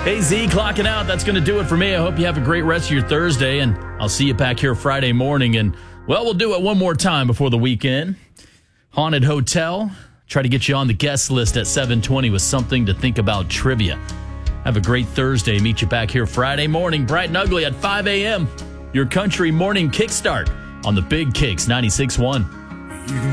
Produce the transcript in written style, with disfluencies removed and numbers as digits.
Hey, Z, clocking out. That's going to do it for me. I hope you have a great rest of your Thursday, and I'll see you back here Friday morning. And, well, we'll do it one more time before the weekend. Haunted Hotel. Try to get you on the guest list at 7:20 with something to think about trivia. Have a great Thursday. Meet you back here Friday morning, bright and ugly at 5 a.m. Your country morning kickstart on the Big Kicks 96.1.